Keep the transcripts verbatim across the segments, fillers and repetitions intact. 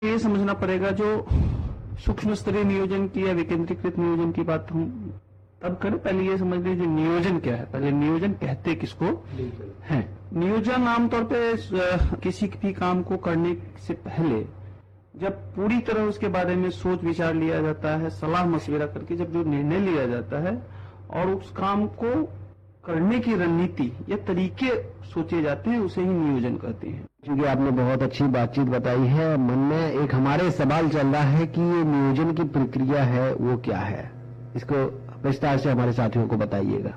ये समझना पड़ेगा जो सूक्ष्म स्तरीय नियोजन की या विकेंद्रीकृत नियोजन की बात हम तब करें, पहले ये समझ लीजिए नियोजन क्या है। पहले नियोजन कहते किसको है। नियोजन आमतौर पे किसी भी काम को करने से पहले जब पूरी तरह उसके बारे में सोच विचार लिया जाता है, सलाह मशविरा करके जब जो निर्णय लिया जाता है और उस काम को करने की रणनीति या तरीके सोचे जाते हैं, उसे ही नियोजन कहते हैं। क्योंकि आपने बहुत अच्छी बातचीत बताई है, मन में एक हमारे सवाल चल रहा है कि ये नियोजन की प्रक्रिया है वो क्या है, इसको विस्तार से हमारे साथियों को बताइएगा।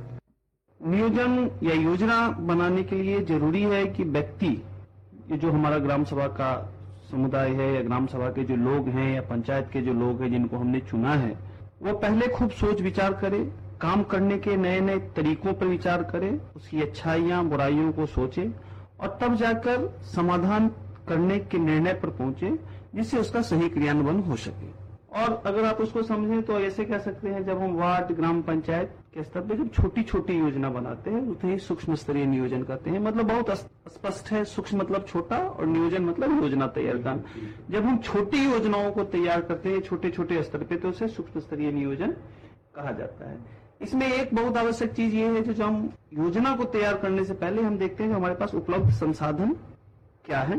नियोजन या योजना बनाने के लिए जरूरी है कि व्यक्ति, ये जो हमारा ग्राम सभा का समुदाय है या ग्राम सभा के जो लोग हैं या पंचायत के जो लोग हैं जिनको हमने चुना है, वो पहले खूब सोच विचार करे, काम करने के नए नए तरीकों पर विचार करे, उसकी अच्छाइयां बुराइयों को सोचे और तब जाकर समाधान करने के निर्णय पर पहुंचे जिससे उसका सही क्रियान्वयन हो सके। और अगर आप उसको समझें तो ऐसे कह सकते हैं, जब हम वार्ड ग्राम पंचायत के स्तर पर जब छोटी छोटी योजना बनाते हैं उसे ही सूक्ष्म स्तरीय नियोजन कहते हैं। मतलब बहुत स्पष्ट है, सूक्ष्म मतलब छोटा और नियोजन मतलब योजना तैयार करना। जब हम छोटी योजनाओं को तैयार करते हैं छोटे छोटे स्तर पे तो उसे सूक्ष्म स्तरीय नियोजन कहा जाता है। इसमें एक बहुत आवश्यक चीज ये है, जो हम योजना को तैयार करने से पहले हम देखते हैं कि हमारे पास उपलब्ध संसाधन क्या है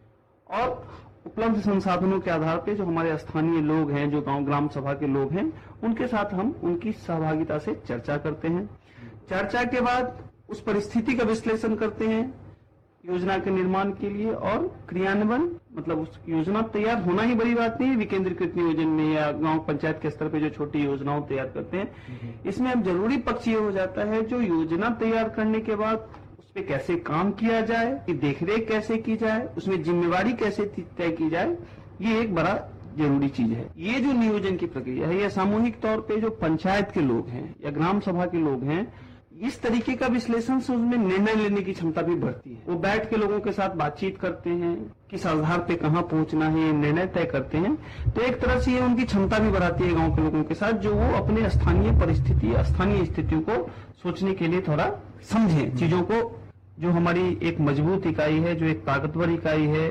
और उपलब्ध संसाधनों के आधार पे जो हमारे स्थानीय लोग हैं, जो गांव ग्राम सभा के लोग हैं, उनके साथ हम उनकी सहभागिता से चर्चा करते हैं। चर्चा के बाद उस परिस्थिति का विश्लेषण करते हैं योजना के निर्माण के लिए और क्रियान्वयन, मतलब उस योजना तैयार होना ही बड़ी बात नहीं है। विकेंद्रीकृत नियोजन में या गांव पंचायत के स्तर पे जो छोटी योजनाओं तैयार करते हैं, इसमें अब जरूरी पक्ष ये हो जाता है जो योजना तैयार करने के बाद उस पे कैसे काम किया जाए, कि देखरेख कैसे की जाए, उसमें जिम्मेवारी कैसे तय की जाए, ये एक बड़ा जरूरी चीज है। ये जो नियोजन की प्रक्रिया है, ये सामूहिक तौर पे जो पंचायत के लोग हैं या ग्राम सभा के लोग हैं, इस तरीके का विश्लेषण से उसमें निर्णय लेने की क्षमता भी बढ़ती है। वो बैठ के लोगों के साथ बातचीत करते हैं, किस आधार पे कहाँ पहुंचना है, ये निर्णय तय करते हैं। तो एक तरह से ये उनकी क्षमता भी बढ़ाती है गांव के लोगों के साथ, जो वो अपने स्थानीय परिस्थिति स्थानीय स्थितियों को सोचने के लिए थोड़ा समझें चीजों को। जो हमारी एक मजबूत इकाई है, जो एक ताकतवर इकाई है,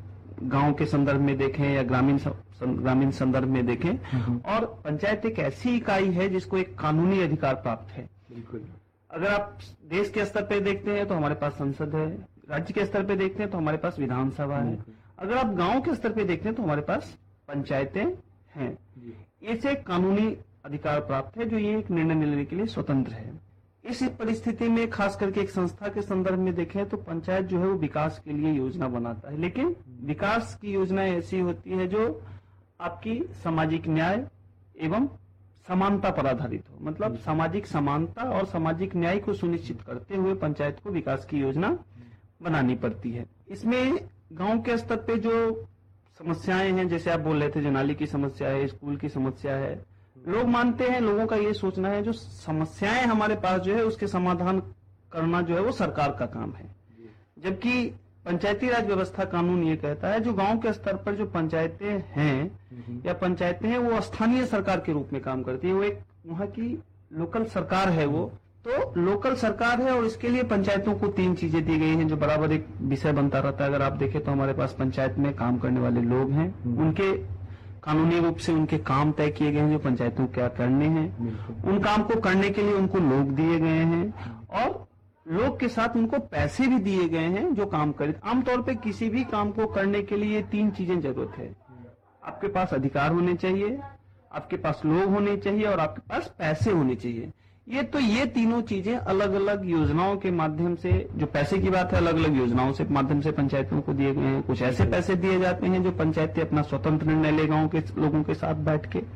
गांव के संदर्भ में देखें या ग्रामीण ग्रामीण संदर्भ में देखें, और पंचायत एक ऐसी इकाई है जिसको एक कानूनी अधिकार प्राप्त है। बिल्कुल। अगर आप देश के स्तर पे देखते हैं तो हमारे पास संसद है, राज्य के स्तर पे देखते हैं तो हमारे पास विधानसभा है, अगर आप गांव के स्तर पे देखते हैं तो हमारे पास पंचायतें हैं। इसे कानूनी अधिकार प्राप्त है जो ये एक निर्णय लेने के लिए स्वतंत्र है। इस परिस्थिति में खास करके एक संस्था के संदर्भ में देखें तो पंचायत जो है वो विकास के लिए योजना बनाता है, लेकिन विकास की योजनाएं ऐसी होती है जो आपकी सामाजिक न्याय एवं समानता पर आधारित हो। मतलब सामाजिक समानता और सामाजिक न्याय को सुनिश्चित करते हुए पंचायत को विकास की योजना बनानी पड़ती है। इसमें गांव के स्तर पे जो समस्याएं हैं, जैसे आप बोल रहे थे, जो नाली की समस्या है, स्कूल की समस्या है, लोग मानते हैं, लोगों का ये सोचना है जो समस्याएं हमारे पास जो है उसके समाधान करना जो है वो सरकार का काम है। जबकि पंचायती राज व्यवस्था कानून ये कहता है जो गांव के स्तर पर जो पंचायतें हैं या पंचायतें हैं वो स्थानीय सरकार के रूप में काम करती है, वो एक वहां की लोकल सरकार है। वो तो लोकल सरकार है और इसके लिए पंचायतों को तीन चीजें दी गई हैं जो बराबर एक विषय बनता रहता है। अगर आप देखें तो हमारे पास पंचायत में काम करने वाले लोग हैं, उनके कानूनी रूप से उनके काम तय किए गए हैं जो पंचायतों क्या करने हैं, उन काम को करने के लिए उनको लोग दिए गए हैं और लोग के साथ उनको पैसे भी दिए गए हैं जो काम करे। आमतौर पे किसी भी काम को करने के लिए तीन चीजें जरूरत है, आपके पास अधिकार होने चाहिए, आपके पास लोग होने चाहिए और आपके पास पैसे होने चाहिए। ये तो ये तीनों चीजें अलग अलग योजनाओं के माध्यम से, जो पैसे की बात है, अलग अलग योजनाओं से माध्यम से पंचायतों को दिए गए हैं। कुछ ऐसे पैसे दिए जाते हैं जो पंचायतें अपना स्वतंत्र निर्णय ले गांव के लोगों के साथ बैठ के।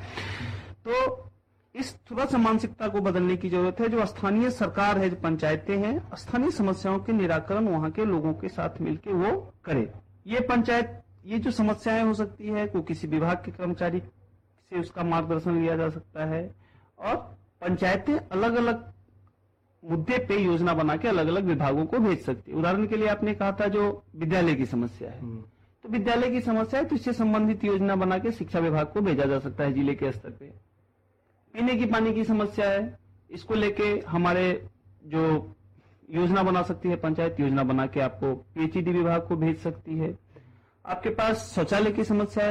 तो इस थोड़ा सा मानसिकता को बदलने की जरूरत है। जो स्थानीय सरकार है, जो पंचायतें हैं, स्थानीय समस्याओं के निराकरण वहां के लोगों के साथ मिलकर वो करे। ये पंचायत, ये जो समस्याएं हो सकती है, को किसी विभाग के कर्मचारी से उसका मार्गदर्शन लिया जा सकता है और पंचायतें अलग अलग मुद्दे पे योजना बना के अलग अलग विभागों को भेज सकती है। उदाहरण के लिए आपने कहा था जो विद्यालय की समस्या है, तो विद्यालय की समस्या है तो इससे संबंधित योजना बना के शिक्षा विभाग को भेजा जा सकता है जिले के स्तर पे। पीने की पानी की समस्या है, इसको लेके हमारे जो योजना बना सकती है पंचायत, योजना बना के आपको पीएचईडी विभाग को भेज सकती है। आपके पास शौचालय की समस्या है